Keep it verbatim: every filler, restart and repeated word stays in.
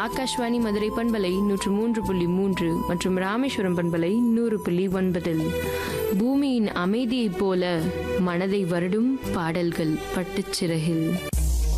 ஆகாஷ்வாணி மதுரை பண்பலை நூற்று மூன்று புள்ளி மூன்று மற்றும் ராமேஸ்வரம் பண்பலை நூறு புள்ளி ஒன்பதில் பூமியின் அமைதியைப் போல மனதை வருடும் பாடல்கள் பட்டுச்சிறகில்.